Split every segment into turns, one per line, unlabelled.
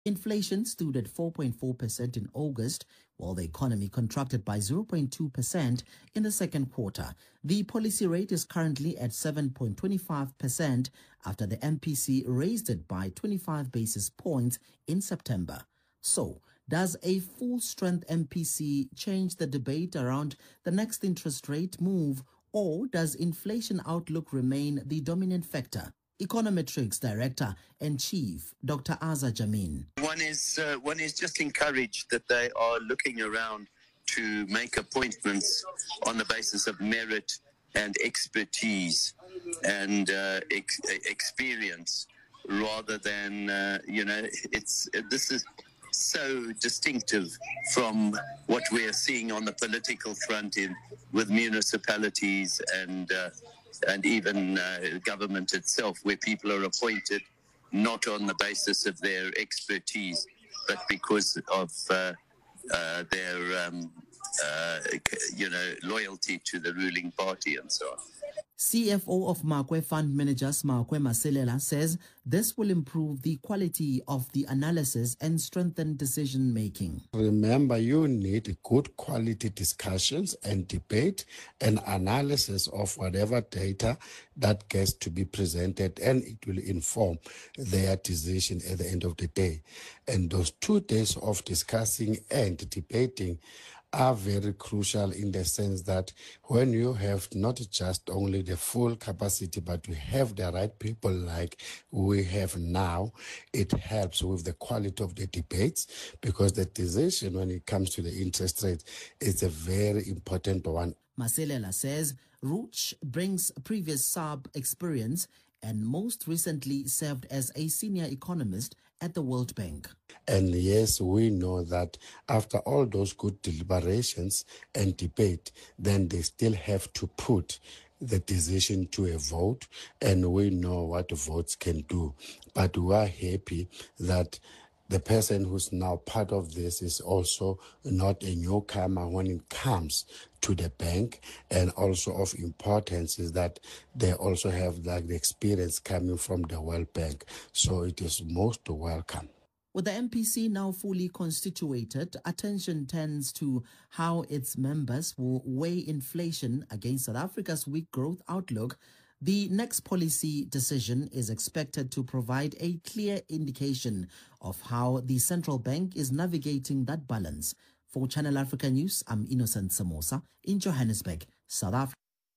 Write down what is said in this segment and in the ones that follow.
Inflation stood at 4.4% in August, while the economy contracted by 0.2% in the second quarter. The policy rate is currently at 7.25% after the MPC raised it by 25 basis points in September. So, does a full-strength MPC change the debate around the next interest rate move, or does inflation outlook remain the dominant factor? Econometrics Director and Chief, Dr. Azza Jammine.
One is just encouraged that they are looking around to make appointments on the basis of merit and expertise and experience, rather than this is so distinctive from what we are seeing on the political front with municipalities and even government itself, where people are appointed not on the basis of their expertise, but because of their loyalty to the ruling party and so on.
CFO of Makwe Fund Managers, Makwe Maselela, says this will improve the quality of the analysis and strengthen decision-making.
Remember, you need good quality discussions and debate and analysis of whatever data that gets to be presented, and it will inform their decision at the end of the day. And those 2 days of discussing and debating are very crucial in the sense that when you have not just only the full capacity, but you have the right people like we have now, it helps with the quality of the debates, because the decision when it comes to the interest rate is a very important one.
Maselela says Rooch brings previous SARB experience and most recently served as a senior economist at the World Bank.
And yes, we know that after all those good deliberations and debate, then they still have to put the decision to a vote, and we know what the votes can do. But we are happy that the person who's now part of this is also not a newcomer when it comes to the bank, and also of importance is that they also have the experience coming from the World Bank. So it is most welcome.
With the MPC now fully constituted, attention turns to how its members will weigh inflation against South Africa's weak growth outlook. The next policy decision is expected to provide a clear indication of how the central bank is navigating that balance. For Channel Africa News, I'm Innocent Samosa in Johannesburg, South Africa.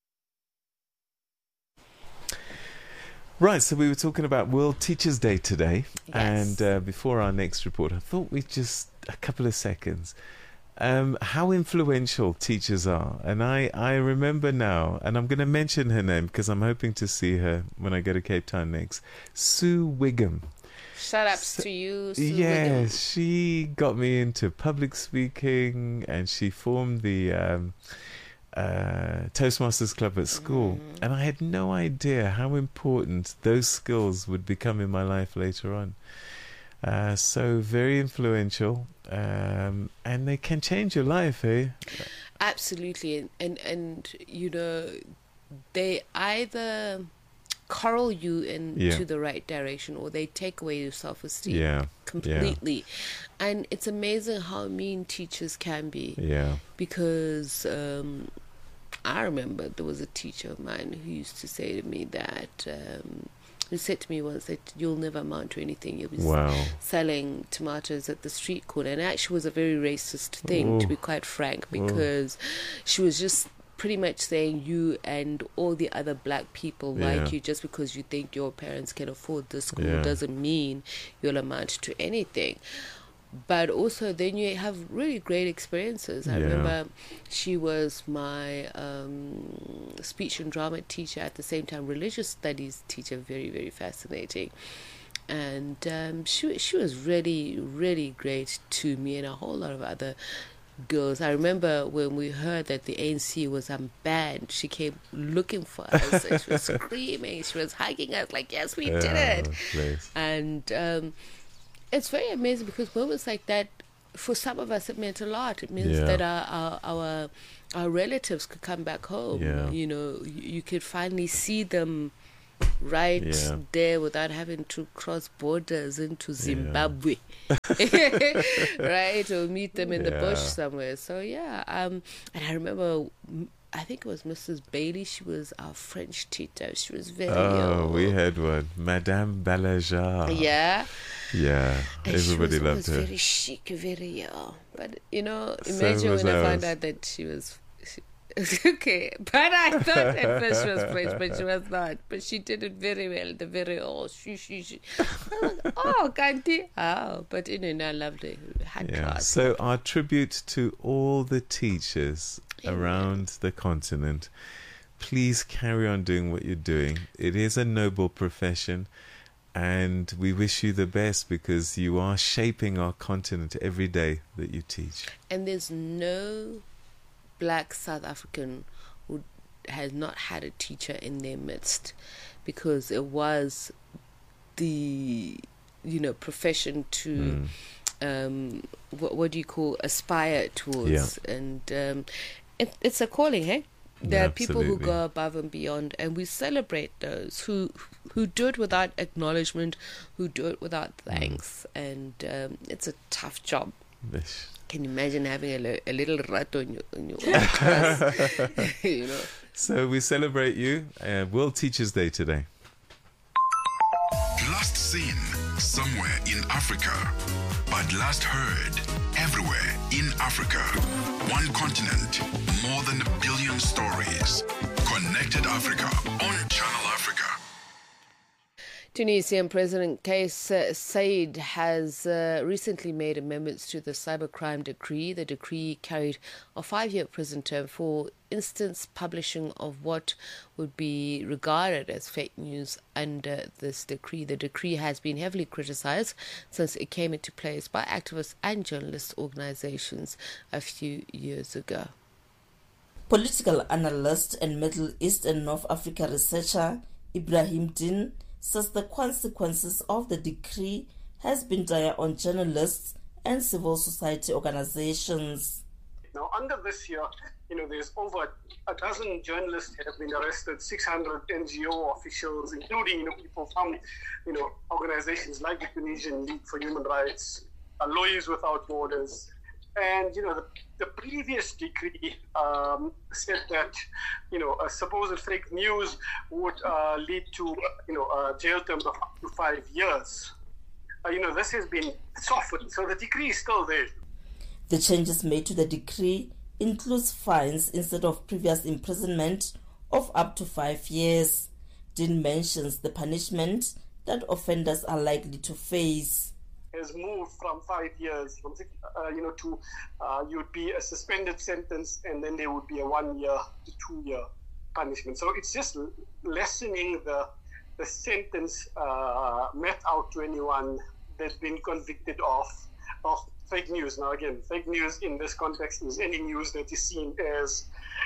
Right, so we were talking about World Teachers' Day today,
Yes.
and before our next report, I thought we'd just, a couple of seconds, how influential teachers are. And I remember now, and I'm going to mention her name because I'm hoping to see her when I go to Cape Town next, Sue Wiggum.
Shout outs to you, Sue
Yes,
Wiggum.
she got me into public speaking, and she formed the Toastmasters Club at school, and I had no idea how important those skills would become in my life later on. So very influential, and they can change your life, eh?
Absolutely, and you know, they either corral you into the right direction, or they take away your self-esteem completely. And it's amazing how mean teachers can be. Because I remember there was a teacher of mine who used to say to me that who said to me once that you'll never amount to anything. You'll be selling tomatoes at the street corner. And it actually was a very racist thing, to be quite frank, because she was just pretty much saying you and all the other black people like you, just because you think your parents can afford this school doesn't mean you'll amount to anything. But also then you have really great experiences. I remember she was my speech and drama teacher, at the same time religious studies teacher, very, very fascinating. And she was really, really great to me and a whole lot of other girls. I remember when we heard that the ANC was unbanned, she came looking for us and she was screaming, she was hugging us like, yes, we did it. And it's very amazing, because moments like that, for some of us, it meant a lot. It means that our relatives could come back home. You know, you could finally see them there without having to cross borders into Zimbabwe, right, or meet them in the bush somewhere. So and I remember, I think it was Mrs. Bailey. She was our French teacher. She was very young.
We had one, Madame Balajar.
Yeah.
And everybody loved her.
Very chic, very young. But imagine when I found out that she was. Okay, but I thought at first she was French, but she was not. But she did it very well. The very she. Oh, Kanti. Oh, but I loved it. Class.
So our tribute to all the teachers around the continent. Please carry on doing what you're doing. It is a noble profession, and we wish you the best because you are shaping our continent every day that you teach.
And there's no Black South African who has not had a teacher in their midst, because it was the profession to what do you call aspire towards, and it's a calling, hey? There are people who go above and beyond, and we celebrate those who do it without acknowledgement, who do it without thanks, and it's a tough job. Can you imagine having a little rat on your class?
So we celebrate you. World Teachers Day today.
Last seen somewhere in Africa, but last heard everywhere in Africa. One continent, more than 1 billion stories. Connected Africa on Channel Africa.
Tunisian President Kais Saied has recently made amendments to the cybercrime decree. The decree carried a 5-year prison term for instance publishing of what would be regarded as fake news under this decree. The decree has been heavily criticized since it came into place by activists and journalist organizations a few years ago.
Political analyst and Middle East and North Africa researcher Ibrahim Din says the consequences of the decree has been dire on journalists and civil society organizations.
Now, under this year, there's over a dozen journalists have been arrested, 600 NGO officials, including people from organizations like the Tunisian League for Human Rights, Lawyers Without Borders. And the previous decree said that a supposed fake news would lead to a jail term of up to 5 years. This has been softened, so the decree is still there.
The changes made to the decree includes fines instead of previous imprisonment of up to 5 years. Dean mentions the punishment that offenders are likely to face.
Has moved from 5 years, to you'd be a suspended sentence, and then there would be a 1 year to 2 year punishment. So it's just lessening the sentence met out to anyone that's been convicted of fake news. Now again, fake news in this context is any news that is seen as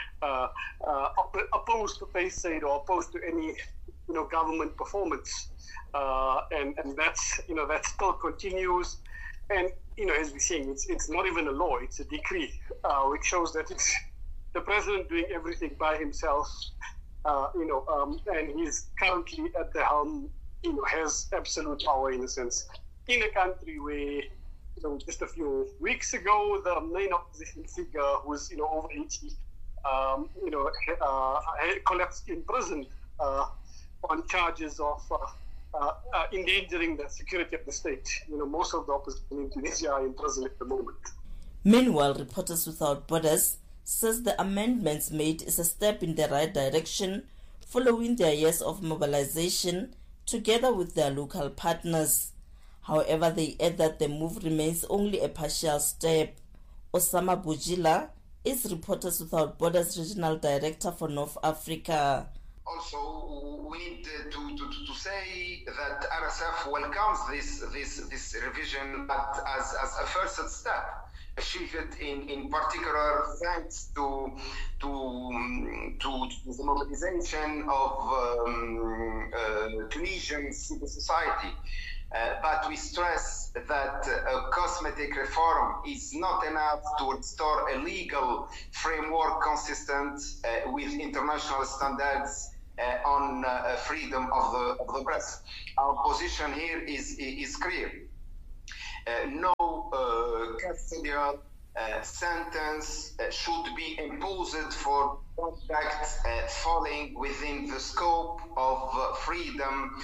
opposed to Kais or opposed to any government performance. And that's that still continues, and as we're saying, it's not even a law; it's a decree, which shows that it's the president doing everything by himself, and he's currently at the helm, has absolute power in a sense, in a country where just a few weeks ago the main opposition figure who's over 80, collapsed in prison on charges of endangering the security of the state. Most of the opposition in Tunisia are in prison at the moment.
Meanwhile, Reporters Without Borders says the amendments made is a step in the right direction following their years of mobilization together with their local partners. However, they add that the move remains only a partial step. Osama Bujila is Reporters Without Borders Regional Director for North Africa.
Also, we need to say that RSF welcomes this revision, but as a first step, achieved in particular thanks to the mobilization of Tunisian civil society. But we stress that a cosmetic reform is not enough to restore a legal framework consistent with international standards on freedom of the press. Our position here is clear. No custodial sentence should be imposed for conduct falling within the scope of freedom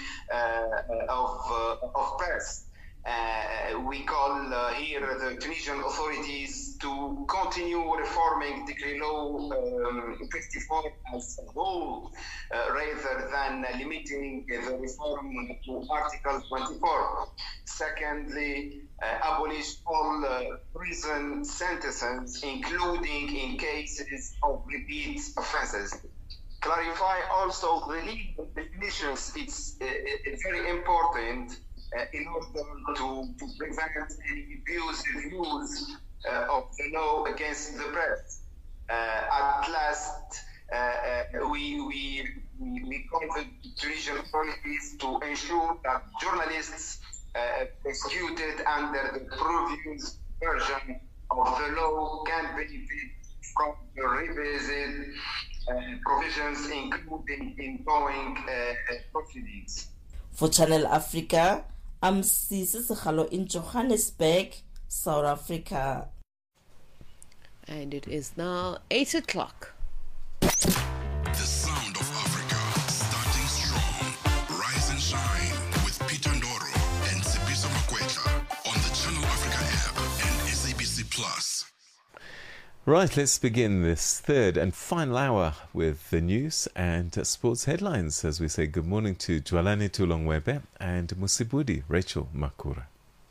of press. We call here the Tunisian authorities to continue reforming Decree Law 54 as a whole, rather than limiting the reform to Article 24. Secondly, abolish all prison sentences, including in cases of repeat offences. Clarify also the legal definitions. It's very important in order to prevent any abusive use of the law against the press. At last, we call the Tunisian authorities to ensure that journalists executed under the previous version of the law can benefit from the revised provisions, including ongoing proceedings.
For Channel Africa, I'm Sisi Sekhalo in Johannesburg, South Africa.
And it is now 8 o'clock.
The sound of Africa, starting strong. Rise and shine with Peter Ndoro and Sipiso Makwetla on the Channel Africa app and SABC Plus.
Right, let's begin this third and final hour with the news and sports headlines as we say good morning to Dwalani Tulongwebe and Musibudi Rachel Makura.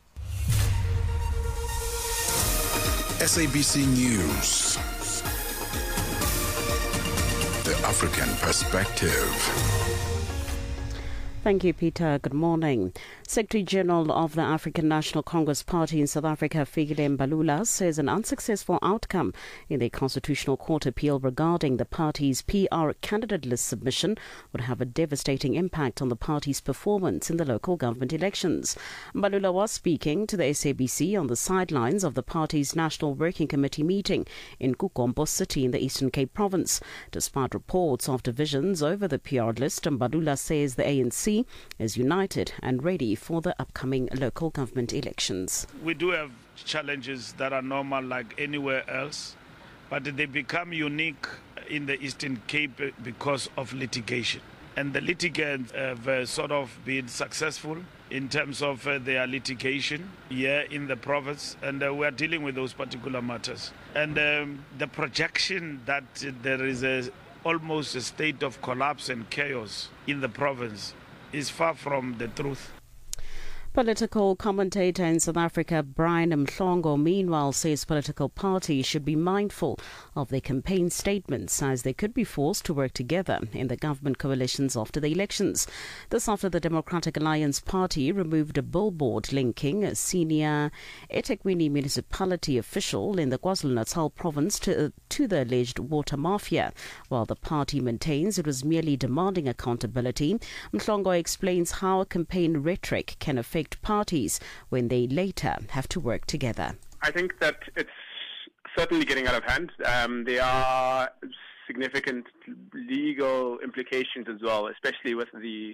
SABC News. The African Perspective.
Thank you, Peter. Good morning. Secretary General of the African National Congress Party in South Africa, Fikile Mbalula, says an unsuccessful outcome in the Constitutional Court appeal regarding the party's PR candidate list submission would have a devastating impact on the party's performance in the local government elections. Mbalula was speaking to the SABC on the sidelines of the party's National Working Committee meeting in Kukombo City in the Eastern Cape Province. Despite reports of divisions over the PR list, Mbalula says the ANC is united and ready for the upcoming local government elections.
We do have challenges that are normal like anywhere else, but they become unique in the Eastern Cape because of litigation. And the litigants have sort of been successful in terms of their litigation here in the province, and we are dealing with those particular matters. And the projection that there is almost a state of collapse and chaos in the province is far from the truth.
Political commentator in South Africa, Brian Mhlongo, meanwhile, says political parties should be mindful of their campaign statements as they could be forced to work together in the government coalitions after the elections. This after the Democratic Alliance Party removed a billboard linking a senior eThekwini municipality official in the KwaZulu-Natal province to the alleged water mafia. While the party maintains it was merely demanding accountability, Mhlongo explains how campaign rhetoric can affect parties when they later have to work together.
I think that it's certainly getting out of hand. There are significant legal implications as well, especially with the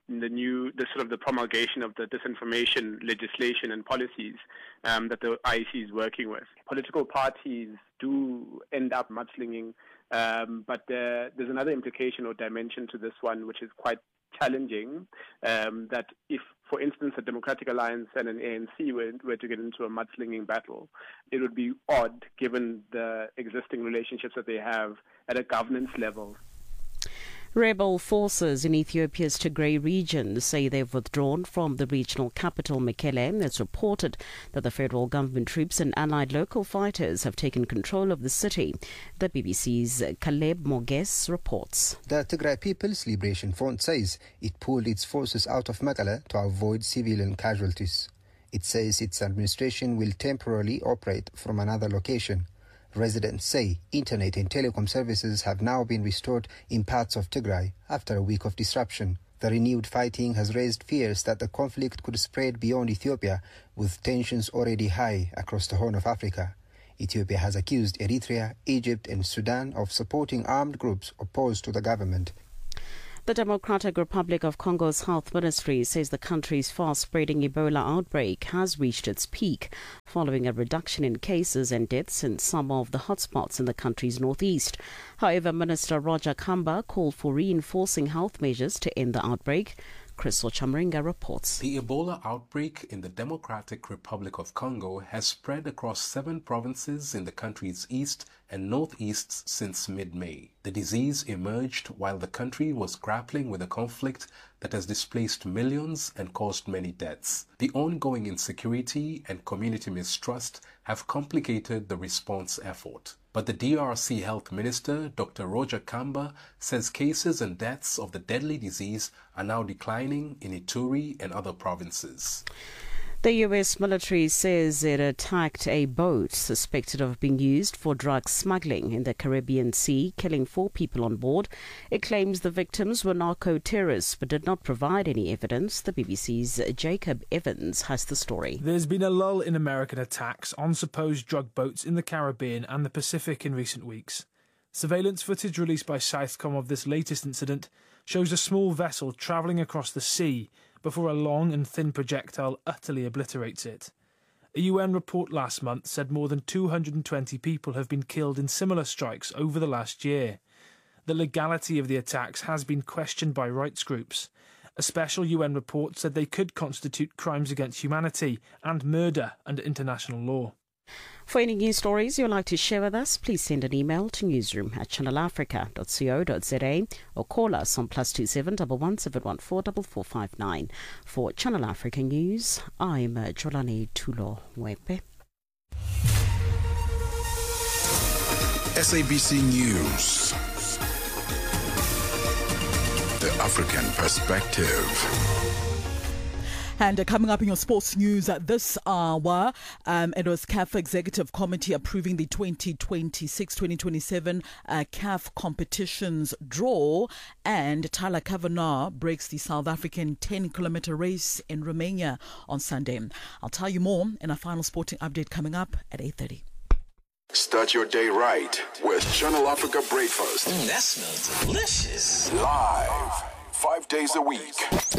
promulgation of the disinformation legislation and policies that the IEC is working with. Political parties do end up mudslinging, but there's another implication or dimension to this one which is quite challenging, that if, for instance, a Democratic Alliance and an ANC were to get into a mudslinging battle, it would be odd given the existing relationships that they have at a governance level.
Rebel forces in Ethiopia's Tigray region say they've withdrawn from the regional capital, Mekelle. It's reported that the federal government troops and allied local fighters have taken control of the city. The BBC's Caleb Moges reports.
The Tigray People's Liberation Front says it pulled its forces out of Mekelle to avoid civilian casualties. It says its administration will temporarily operate from another location. Residents say internet and telecom services have now been restored in parts of Tigray after a week of disruption. The renewed fighting has raised fears that the conflict could spread beyond Ethiopia, with tensions already high across the Horn of Africa. Ethiopia has accused Eritrea, Egypt and Sudan of supporting armed groups opposed to the government.
The Democratic Republic of Congo's health ministry says the country's fast-spreading Ebola outbreak has reached its peak, following a reduction in cases and deaths in some of the hotspots in the country's northeast. However, Minister Roger Kamba called for reinforcing health measures to end the outbreak. Chris Ochamringa reports.
The Ebola outbreak in the Democratic Republic of Congo has spread across 7 provinces in the country's east and northeast since mid-May. The disease emerged while the country was grappling with a conflict that has displaced millions and caused many deaths. The ongoing insecurity and community mistrust have complicated the response effort. But the DRC Health Minister, Dr. Roger Kamba, says cases and deaths of the deadly disease are now declining in Ituri and other provinces.
The U.S. military says it attacked a boat suspected of being used for drug smuggling in the Caribbean Sea, killing 4 people on board. It claims the victims were narco-terrorists but did not provide any evidence. The BBC's Jacob Evans has the story.
There's been a lull in American attacks on supposed drug boats in the Caribbean and the Pacific in recent weeks. Surveillance footage released by Southcom of this latest incident shows a small vessel travelling across the sea before a long and thin projectile utterly obliterates it. A UN report last month said more than 220 people have been killed in similar strikes over the last year. The legality of the attacks has been questioned by rights groups. A special UN report said they could constitute crimes against humanity and murder under international law.
For any news stories you'd like to share with us, please send an email to newsroom@channelafrica.co.za or call us on +27 11 714 4459. For Channel Africa News, I'm Jolani Tulo-Wepe.
SABC News. The African Perspective.
And coming up in your sports news at this hour, it was CAF Executive Committee approving the 2026-2027 CAF competitions draw, and Tyler Kavanagh breaks the South African 10-kilometer race in Romania on Sunday. I'll tell you more in a final sporting update coming up at 8:30.
Start your day right with Channel Africa Breakfast.
That smells delicious.
Live, 5 days a week.